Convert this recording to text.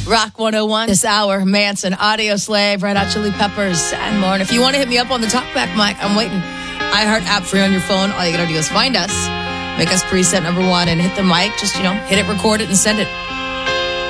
Rock 101 this hour, Manson, Audio Slave, Red Hot Chili Peppers, and more. And if you want to hit me up on the talkback mic, I'm waiting. iHeart app free on your phone. All you gotta do is find us, make us preset number 1, and hit the mic. Just, hit it, record it, and send it.